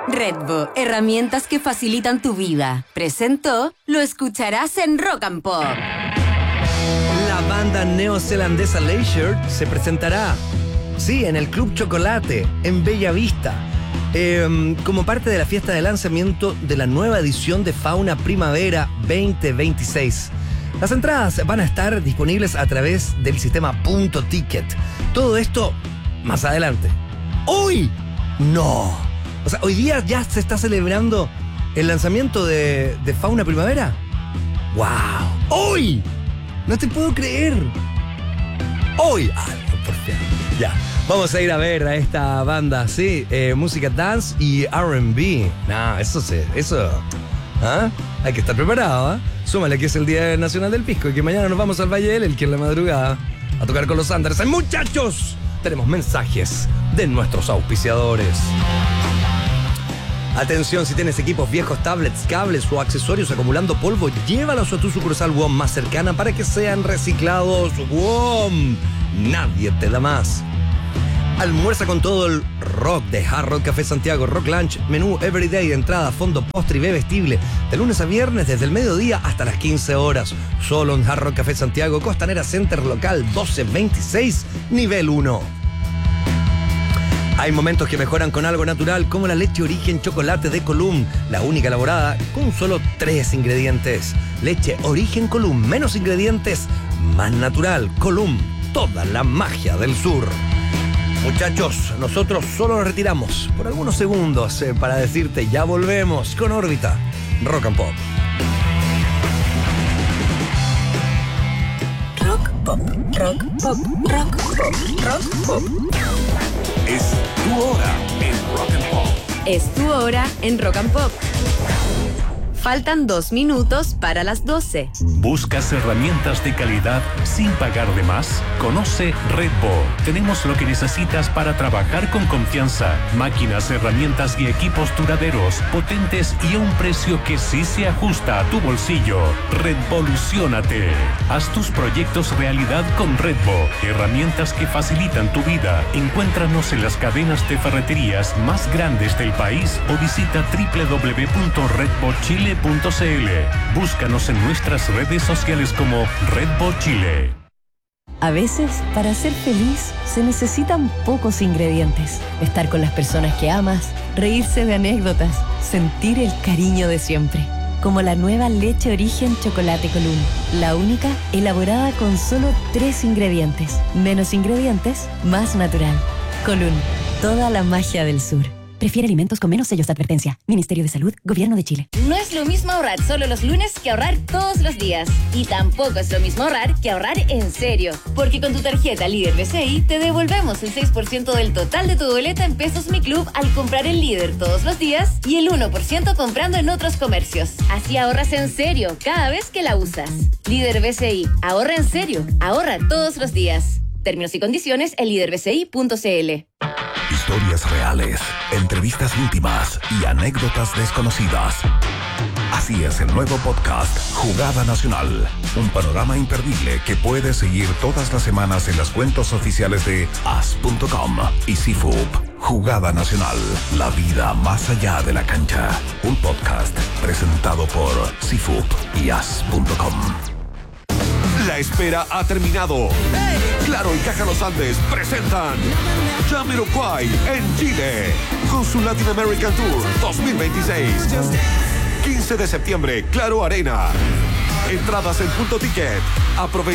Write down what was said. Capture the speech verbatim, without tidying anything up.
Redbo, herramientas que facilitan tu vida. Presentó Lo escucharás en Rock and Pop. La banda neozelandesa Leisure se presentará, sí, en el Club Chocolate, en Bella Vista, eh, como parte de la fiesta de lanzamiento de la nueva edición de Fauna Primavera veinte veintiséis. Las entradas van a estar disponibles a través del sistema Punto Ticket. Todo esto más adelante. ¡Hoy! ¡No! O sea, hoy día ya se está celebrando el lanzamiento de, de Fauna Primavera. ¡Wow! ¡Hoy! No te puedo creer. ¡Hoy! ¡Ay, por fin! Ya. Vamos a ir a ver a esta banda, sí. Eh, música dance y R and B. No, eso se... Eso... ¿Ah? Hay que estar preparado, ¿eh? Súmale que es el Día Nacional del Pisco y que mañana nos vamos al Valle del Elqui en la madrugada a tocar con los Anderson. ¡Muchachos! Tenemos mensajes de nuestros auspiciadores. Atención, si tienes equipos viejos, tablets, cables o accesorios acumulando polvo, llévalos a tu sucursal W O M más cercana para que sean reciclados. W O M, nadie te da más. Almuerza con todo el rock de Hard Rock Café Santiago. Rock Lunch, menú everyday, entrada, fondo, postre y bebestible. De lunes a viernes desde el mediodía hasta las quince horas. Solo en Hard Rock Café Santiago, Costanera Center Local doce veintiséis, nivel uno. Hay momentos que mejoran con algo natural, como la leche origen chocolate de Column, la única elaborada con solo tres ingredientes. Leche origen Column, menos ingredientes, más natural. Column, toda la magia del sur. Muchachos, nosotros solo nos retiramos por algunos segundos eh, para decirte ya volvemos con Órbita Rock and Pop. Rock Pop, Rock Pop, Rock Pop, Rock Pop. Es tu hora en Rock and Pop. Es tu hora en Rock and Pop. Faltan dos minutos para las doce. ¿Buscas herramientas de calidad sin pagar de más? Conoce Redbo. Tenemos lo que necesitas para trabajar con confianza. Máquinas, herramientas y equipos duraderos, potentes y a un precio que sí se ajusta a tu bolsillo. Redvoluciónate. Haz tus proyectos realidad con Redbo. Herramientas que facilitan tu vida. Encuéntranos en las cadenas de ferreterías más grandes del país o visita doble u doble u doble u punto redbo chile punto c l. Búscanos en nuestras redes sociales como Redbo Chile. A veces, para ser feliz, se necesitan pocos ingredientes. Estar con las personas que amas, reírse de anécdotas, sentir el cariño de siempre. Como la nueva leche origen chocolate Column. La única elaborada con solo tres ingredientes. Menos ingredientes, más natural. Column, toda la magia del sur. Prefiere alimentos con menos sellos de advertencia. Ministerio de Salud, Gobierno de Chile. No es lo mismo ahorrar solo los lunes que ahorrar todos los días. Y tampoco es lo mismo ahorrar que ahorrar en serio. Porque con tu tarjeta Líder B C I te devolvemos el seis por ciento del total de tu boleta en Pesos Mi Club al comprar en Líder todos los días y el uno por ciento comprando en otros comercios. Así ahorras en serio cada vez que la usas. Líder B C I. Ahorra en serio. Ahorra todos los días. Términos y condiciones en líder b c i punto c l. Historias reales, entrevistas íntimas y anécdotas desconocidas. Así es el nuevo podcast Jugada Nacional. Un panorama imperdible que puedes seguir todas las semanas en las cuentas oficiales de as punto com y C F U P. Jugada Nacional. La vida más allá de la cancha. Un podcast presentado por C F U P y as punto com. La espera ha terminado. Claro y Caja Los Andes presentan Jamiroquai en Chile con su Latin American Tour dos mil veintiséis. quince de septiembre, Claro Arena. Entradas en Punto Ticket. Aprovecha